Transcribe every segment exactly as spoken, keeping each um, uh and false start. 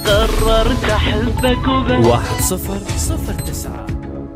قررت أحبك وبس. واحد صفر صفر تسعة.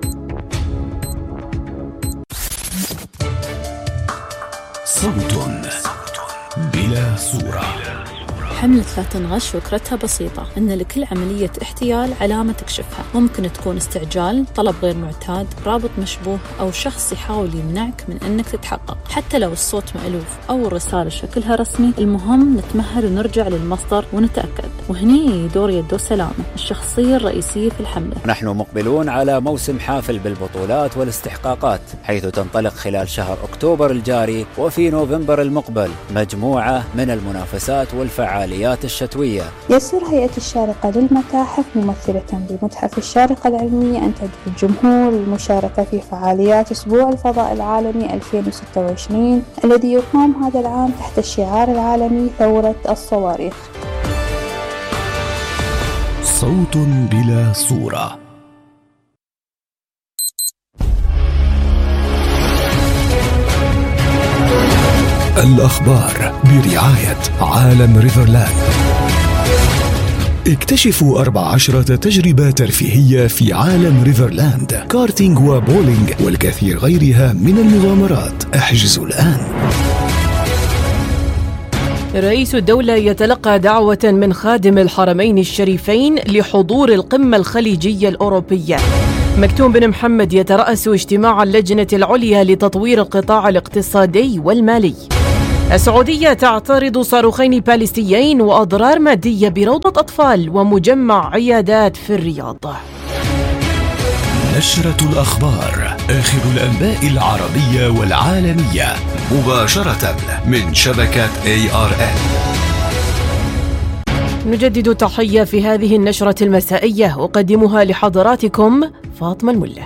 صوت بلا صورة. حملة لا تنغش فكرتها بسيطة، إن لكل عملية احتيال علامة تكشفها. ممكن تكون استعجال، طلب غير معتاد، رابط مشبوه، أو شخص يحاول يمنعك من أنك تتحقق. حتى لو الصوت مألوف أو الرسالة شكلها رسمي، المهم نتمهل ونرجع للمصدر ونتأكد. وهني دور يدو سلامة، الشخصية الرئيسية في الحملة. نحن مقبلون على موسم حافل بالبطولات والاستحقاقات، حيث تنطلق خلال شهر أكتوبر الجاري وفي نوفمبر المقبل مجموعة من المنافسات والفعاليات الشتوية. يسر هيئة الشارقة للمتاحف ممثلة بمتحف الشارقة العلمية أن تدعو الجمهور للمشاركة في فعاليات أسبوع الفضاء العالمي ألفين وستة وعشرين الذي يقام هذا العام تحت الشعار العالمي ثورة الصواريخ. صوت بلا صورة. الأخبار برعاية عالم ريفرلاند. اكتشفوا أربع عشرة تجربة ترفيهية في عالم ريفرلاند، كارتينج وبولينج والكثير غيرها من المغامرات. احجزوا الآن. رئيس الدولة يتلقى دعوة من خادم الحرمين الشريفين لحضور القمة الخليجية الأوروبية. مكتوم بن محمد يترأس اجتماع اللجنة العليا لتطوير القطاع الاقتصادي والمالي. السعودية تعترض صاروخين باليستيين وأضرار مادية بروضة أطفال ومجمع عيادات في الرياض. نشرة الأخبار، آخر الأنباء العربية والعالمية، مباشرة من شبكة إيه آر إل. نجدد تحية في هذه النشرة المسائية، أقدمها لحضراتكم فاطمة الملة.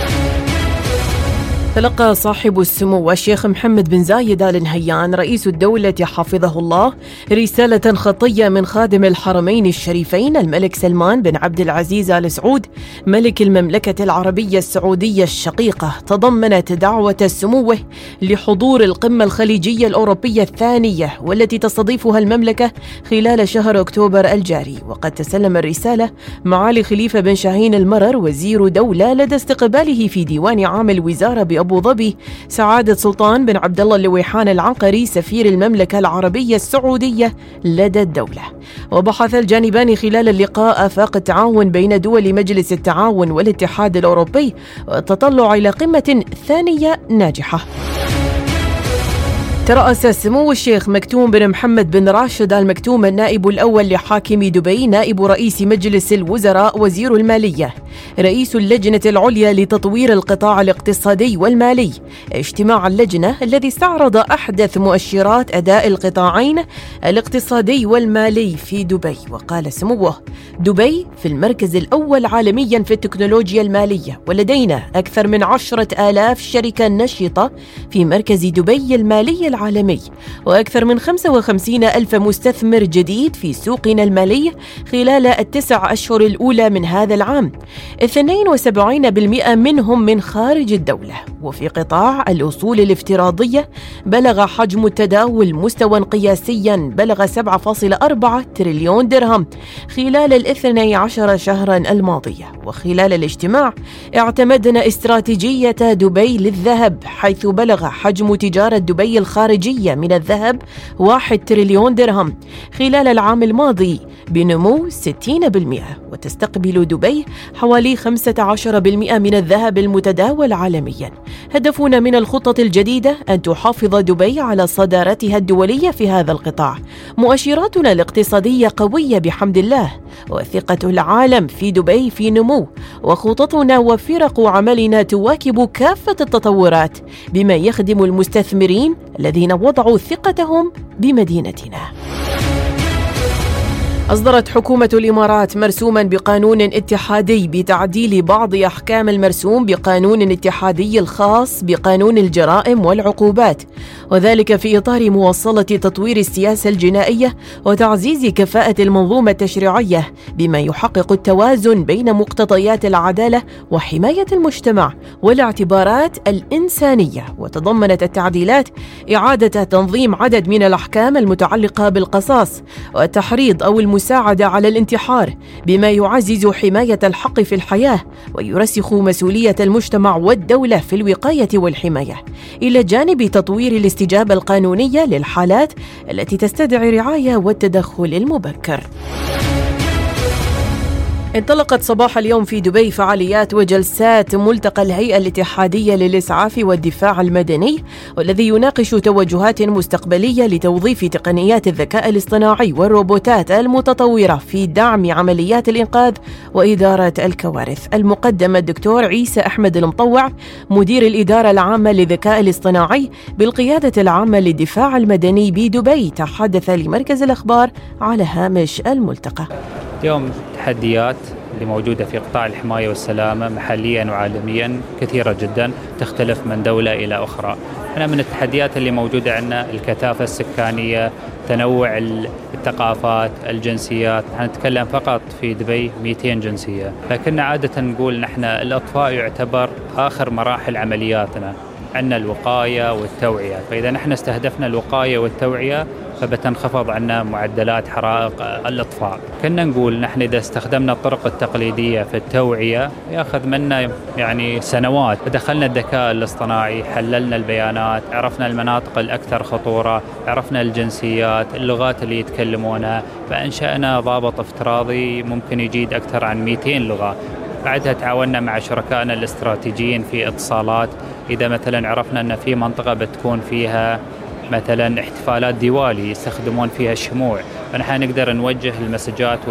تلقى صاحب السمو الشيخ محمد بن زايد آل نهيان رئيس الدولة حفظه الله رسالة خطية من خادم الحرمين الشريفين الملك سلمان بن عبد العزيز آل سعود ملك المملكة العربية السعودية الشقيقة، تضمنت دعوة سموه لحضور القمة الخليجية الأوروبية الثانية والتي تستضيفها المملكة خلال شهر أكتوبر الجاري. وقد تسلم الرسالة معالي خليفة بن شاهين المرر وزير دولة لدى استقباله في ديوان عام الوزارة بأبو ظبي سعادة سلطان بن عبد الله اللويحان العنقري سفير المملكة العربية السعودية لدى الدولة. وبحث الجانبان خلال اللقاء آفاق التعاون بين دول مجلس التعاون والاتحاد الأوروبي والتطلع إلى قمة ثانية ناجحة. ترأس سمو الشيخ مكتوم بن محمد بن راشد آل مكتوم النائب الأول لحاكم دبي نائب رئيس مجلس الوزراء وزير المالية رئيس اللجنة العليا لتطوير القطاع الاقتصادي والمالي اجتماع اللجنة الذي استعرض أحدث مؤشرات أداء القطاعين الاقتصادي والمالي في دبي. وقال سموه: دبي في المركز الأول عالميا في التكنولوجيا المالية، ولدينا أكثر من عشرة آلاف شركة نشطة في مركز دبي المالي العالمي، وأكثر من خمسة وخمسين ألف مستثمر جديد في سوقنا المالي خلال التسع أشهر الأولى من هذا العام، اثنين وسبعين بالمئة منهم من خارج الدولة. وفي قطاع الأصول الافتراضية بلغ حجم التداول مستوى قياسيا بلغ سبعة فاصلة أربعة تريليون درهم خلال الاثني عشر شهرا الماضية. وخلال الاجتماع اعتمدنا استراتيجية دبي للذهب، حيث بلغ حجم تجارة دبي الخارجية من الذهب واحد تريليون درهم خلال العام الماضي بنمو ستين بالمئة. وتستقبل دبي حوالي خمسة عشر بالمئة من الذهب المتداول عالميا. هدفنا من الخطة الجديدة أن تحافظ دبي على صدارتها الدولية في هذا القطاع. مؤشراتنا الاقتصادية قوية بحمد الله، وثقة العالم في دبي في نمو، وخططنا وفرق عملنا تواكب كافة التطورات بما يخدم المستثمرين الذين وضعوا ثقتهم بمدينتنا. أصدرت حكومة الإمارات مرسوما بقانون اتحادي بتعديل بعض أحكام المرسوم بقانون اتحادي الخاص بقانون الجرائم والعقوبات، وذلك في إطار مواصلة تطوير السياسة الجنائية وتعزيز كفاءة المنظومة التشريعية بما يحقق التوازن بين مقتضيات العدالة وحماية المجتمع والاعتبارات الإنسانية. وتضمنت التعديلات إعادة تنظيم عدد من الأحكام المتعلقة بالقصاص والتحريض أو المساعدة المساعدة على الانتحار، بما يعزز حماية الحق في الحياة ويرسخ مسؤولية المجتمع والدولة في الوقاية والحماية، إلى جانب تطوير الاستجابة القانونية للحالات التي تستدعي رعاية والتدخل المبكر. انطلقت صباح اليوم في دبي فعاليات وجلسات ملتقى الهيئة الاتحادية للإسعاف والدفاع المدني، والذي يناقش توجهات مستقبلية لتوظيف تقنيات الذكاء الاصطناعي والروبوتات المتطورة في دعم عمليات الإنقاذ وإدارة الكوارث. المقدم الدكتور عيسى أحمد المطوع، مدير الإدارة العامة للذكاء الاصطناعي بالقيادة العامة للدفاع المدني بدبي، تحدث لمركز الأخبار على هامش الملتقى. اليوم التحديات اللي موجودة في قطاع الحماية والسلامة محليا وعالميا كثيرة جدا، تختلف من دولة إلى أخرى. أنا من التحديات اللي موجودة عندنا الكثافة السكانية، تنوع الثقافات، الجنسيات. نتكلم فقط في دبي مئتين جنسية، لكن عادة نقول نحن الإطفاء يعتبر آخر مراحل عملياتنا، عندنا الوقاية والتوعية. فإذا نحن استهدفنا الوقاية والتوعية فبتنخفض عنا معدلات حرائق الإطفاء. كنا نقول نحن إذا استخدمنا الطرق التقليدية في التوعية يأخذ منا يعني سنوات، فدخلنا الذكاء الاصطناعي، حللنا البيانات، عرفنا المناطق الأكثر خطورة، عرفنا الجنسيات، اللغات اللي يتكلمونها، فأنشأنا ضابط افتراضي ممكن يجيد أكثر عن مئتين لغة. بعدها تعاوننا مع شركائنا الاستراتيجيين في اتصالات. إذا مثلا عرفنا أن في منطقة بتكون فيها مثلا احتفالات ديوالي يستخدمون فيها الشموع، فنحن نقدر نوجه المسجات